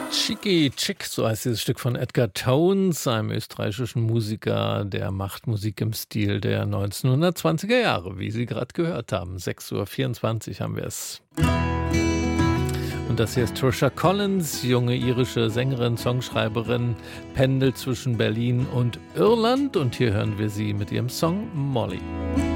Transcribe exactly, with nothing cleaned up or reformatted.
Cheeky Chick, so heißt dieses Stück von Edgar Tones, einem österreichischen Musiker, der macht Musik im Stil der neunzehnhundertzwanziger Jahre, wie Sie gerade gehört haben. sechs Uhr vierundzwanzig haben wir es. Und das hier ist Trisha Collins, junge irische Sängerin, Songschreiberin, pendelt zwischen Berlin und Irland. Und hier hören wir sie mit ihrem Song Molly.